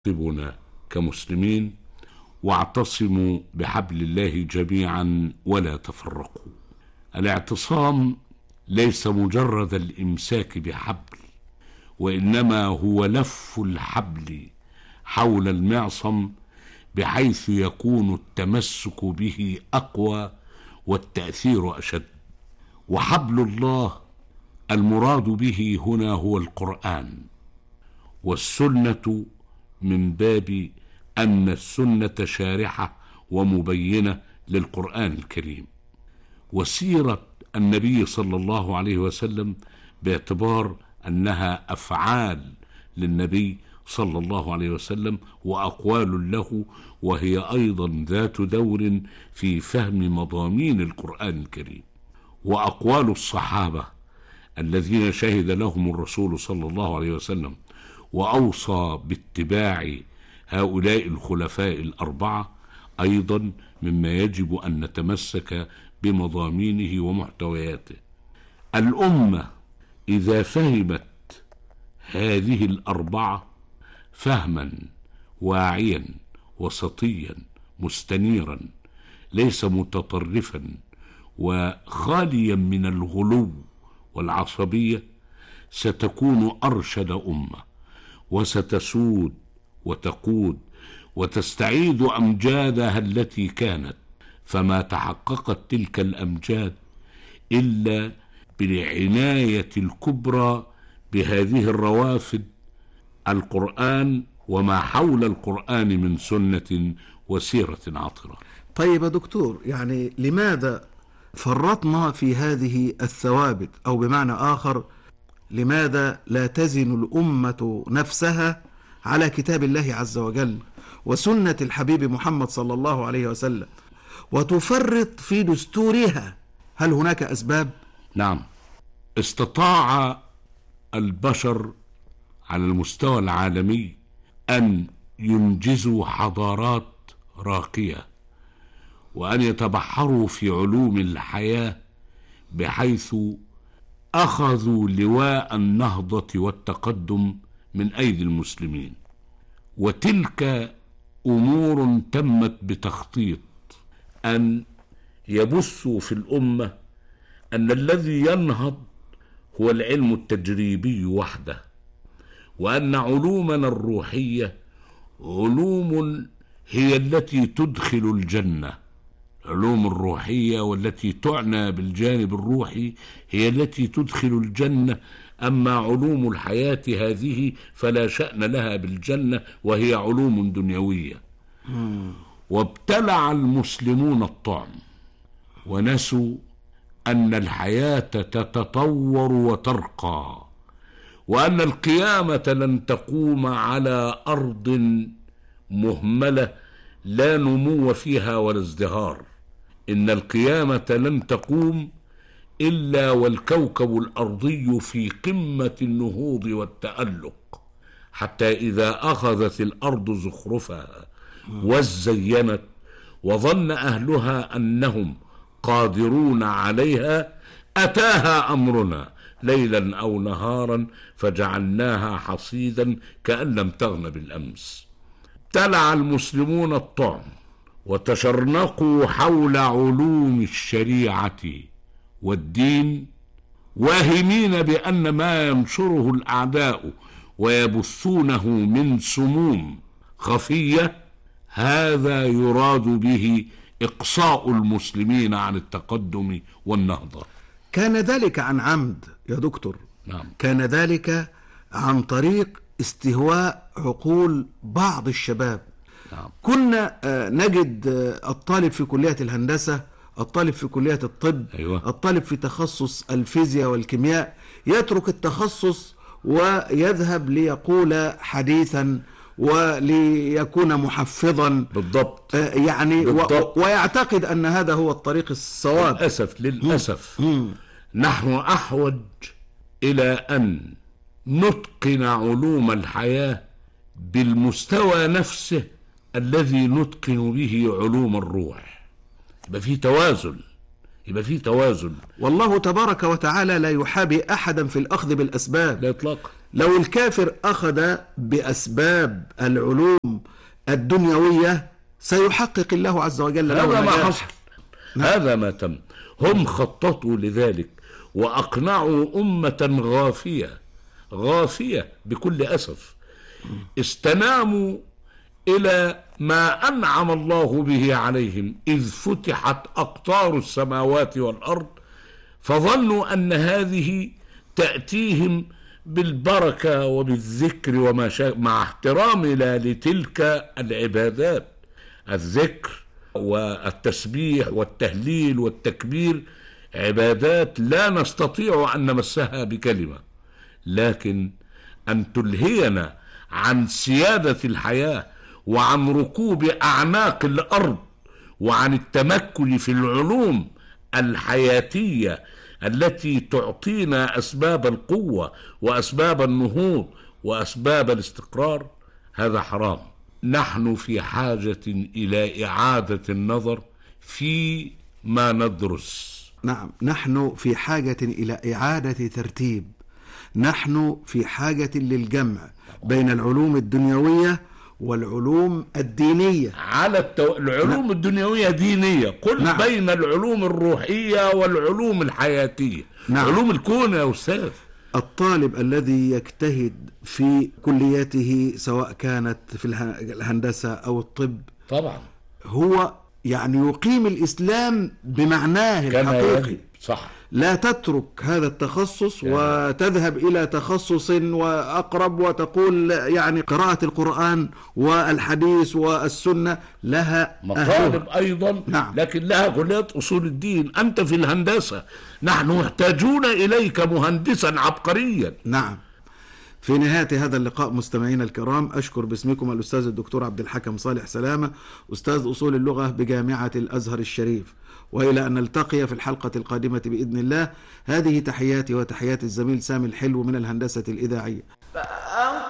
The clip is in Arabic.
يخطبنا كمسلمين: واعتصموا بحبل الله جميعا ولا تفرقوا. الاعتصام ليس مجرد الامساك بحبل، وانما هو لف الحبل حول المعصم بحيث يكون التمسك به اقوى والتأثير اشد. وحبل الله المراد به هنا هو القرآن، والسنة من باب أن السنة شارحة ومبينة للقرآن الكريم. وسيرة النبي صلى الله عليه وسلم باعتبار أنها أفعال للنبي صلى الله عليه وسلم وأقوال له، وهي أيضا ذات دور في فهم مضامين القرآن الكريم. وأقوال الصحابة الذين شهد لهم الرسول صلى الله عليه وسلم وأوصى باتباع هؤلاء الخلفاء الأربعة أيضا مما يجب أن نتمسك بمضامينه ومحتوياته. الأمة إذا فهمت هذه الأربعة فهما واعيا وسطيا مستنيرا ليس متطرفا وخاليا من الغلو والعصبية، ستكون أرشد أمة، وستسود وتقود وتستعيد أمجادها التي كانت. فما تحققت تلك الأمجاد إلا بالعناية الكبرى بهذه الروافد: القرآن وما حول القرآن من سنة وسيرة عطرة. طيب يا دكتور، يعني لماذا فرطنا في هذه الثوابت؟ أو بمعنى آخر، لماذا لا تزن الأمة نفسها على كتاب الله عز وجل وسنة الحبيب محمد صلى الله عليه وسلم وتفرط في دستورها؟ هل هناك أسباب؟ نعم، استطاع البشر على المستوى العالمي أن ينجزوا حضارات راقية وأن يتبحروا في علوم الحياة، بحيث أخذوا لواء النهضة والتقدم من أيدي المسلمين. وتلك أمور تمت بتخطيط أن يبثوا في الأمة أن الذي ينهض هو العلم التجريبي وحده، وأن علومنا الروحية علوم هي التي تدخل الجنة. العلوم الروحية والتي تعنى بالجانب الروحي هي التي تدخل الجنة، أما علوم الحياة هذه فلا شأن لها بالجنة، وهي علوم دنيوية. وابتلع المسلمون الطعم ونسوا أن الحياة تتطور وترقى، وأن القيامة لن تقوم على أرض مهملة لا نمو فيها ولا ازدهار. إن القيامة لن تقوم إلا والكوكب الأرضي في قمة النهوض والتألق، حتى إذا أخذت الأرض زخرفها وزينت وظن أهلها أنهم قادرون عليها أتاها أمرنا ليلا أو نهارا فجعلناها حصيدا كأن لم تغن بالأمس. ابتلع المسلمون الطعم وتشرنقوا حول علوم الشريعة والدين، واهمين بأن ما ينشره الأعداء ويبثونه من سموم خفية هذا يراد به إقصاء المسلمين عن التقدم والنهضة. كان ذلك عن عمد يا دكتور؟ نعم. كان ذلك عن طريق استهواء عقول بعض الشباب. نعم. كنا نجد الطالب في كلية الهندسة، الطالب في كلية الطب، أيوة. الطالب في تخصص الفيزياء والكيمياء يترك التخصص ويذهب ليقول حديثا وليكون محفظا. بالضبط. يعني بالضبط. ويعتقد أن هذا هو الطريق الصواب. للأسف نحن أحوج إلى أن نتقن علوم الحياة بالمستوى نفسه الذي نتقن به علوم الروح. يبقى في توازن. والله تبارك وتعالى لا يحابي أحدا في الأخذ بالأسباب. لا إطلاق. لو الكافر أخذ بأسباب العلوم الدنيوية سيحقق الله عز وجل له هذا ما النجاة. حصل. هذا ما تم. هم خططوا لذلك وأقنعوا أمة غافية بكل أسف. استناموا إلى ما أنعم الله به عليهم إذ فتحت أقطار السماوات والأرض، فظنوا أن هذه تأتيهم بالبركة وبالذكر وما شاء، مع احترامنا لتلك العبادات. الذكر والتسبيح والتهليل والتكبير عبادات لا نستطيع أن نمسها بكلمة، لكن أن تلهينا عن سيادة الحياة وعن ركوب أعناق الأرض وعن التمكن في العلوم الحياتية التي تعطينا أسباب القوة وأسباب النهوض وأسباب الاستقرار، هذا حرام. نحن في حاجة إلى إعادة النظر في ما ندرس. نعم، نحن في حاجة إلى إعادة ترتيب، نحن في حاجة للجمع بين العلوم الدنيوية والعلوم الدينية. على العلوم الدنيوية دينية، قل بين العلوم الروحية والعلوم الحياتية. علوم الكون يا أستاذ. الطالب الذي يجتهد في كلياته سواء كانت في الهندسة أو الطب طبعا هو يعني يقيم الإسلام بمعناه الحقيقي. صح. لا تترك هذا التخصص وتذهب إلى تخصص وأقرب وتقول يعني قراءة القرآن والحديث والسنة لها مطالب أيضا. نعم. لكن لها كليات أصول الدين. أنت في الهندسة، نحن محتاجون إليك مهندسا عبقريا. نعم. في نهاية هذا اللقاء مستمعينا الكرام، أشكر باسمكم الأستاذ الدكتور عبد الحكم صالح سلامة، أستاذ أصول اللغة بجامعة الأزهر الشريف، وإلى أن نلتقي في الحلقة القادمة بإذن الله. هذه تحياتي وتحيات الزميل سامي الحلو من الهندسة الإذاعية.